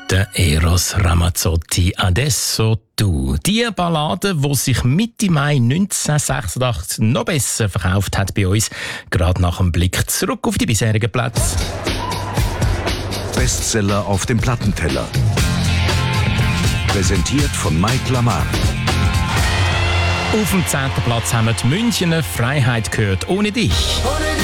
Der Eros Ramazzotti «Adesso tu». Die Ballade, die sich Mitte Mai 1986 noch besser verkauft hat bei uns, gerade nach dem Blick zurück auf die bisherigen Plätze. Bestseller auf dem Plattenteller. Präsentiert von Mike Lamar. Auf dem 10. Platz haben wir die Münchner «Freiheit gehört ohne dich».